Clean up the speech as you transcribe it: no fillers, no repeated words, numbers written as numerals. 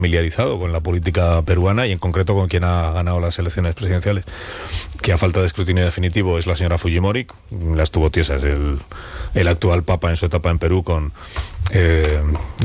familiarizado con la política peruana y en concreto con quien ha ganado las elecciones presidenciales, que a falta de escrutinio definitivo es la señora Fujimori. Las tuvo tiesas el actual papa en su etapa en Perú con